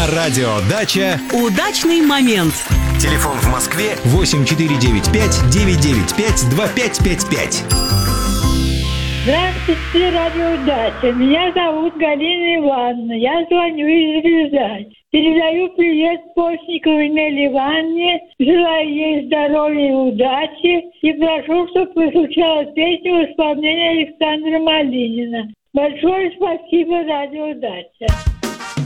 На радио «Дача» удачный момент. Телефон в Москве 8495-995-2555. Здравствуйте, радио «Дача». Меня зовут Галина Ивановна. Я звоню из Рязани. Передаю привет Постниковой Нелли Ивановне. Желаю ей здоровья и удачи. И прошу, чтобы прозвучала песня в исполнении Александра Малинина. Большое спасибо, радио «Дача».